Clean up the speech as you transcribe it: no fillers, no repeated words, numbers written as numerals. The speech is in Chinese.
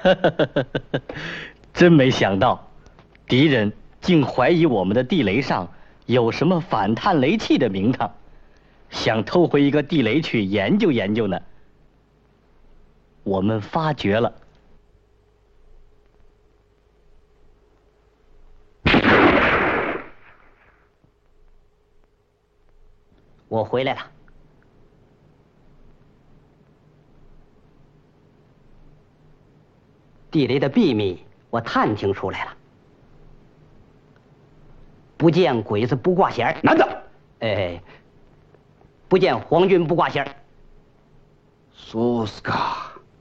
真没想到，敌人竟怀疑我们的地雷上有什么反探雷器的名堂，想偷回一个地雷去研究研究呢。我们发觉了。 我回来了。地雷的秘密我探听出来了。不见鬼子不挂弦， 男的。 不见皇军不挂弦。 苏斯卡。